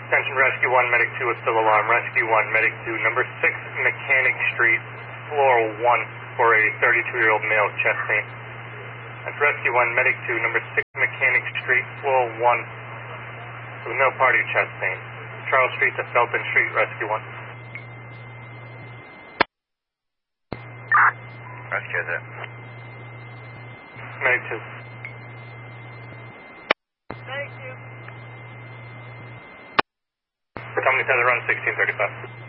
Attention Rescue 1, Medic 2 is still alarm. Rescue 1, Medic 2, number 6 Mechanic Street, floor 1 for a 32-year-old male chest pain. That's Rescue 1, Medic 2, number 6 Mechanic Street, floor 1 with no party chest pain. Charles Street to Felton Street, Rescue 1. Rescue, is it? Medic 2. Thank you. Company says around 1635.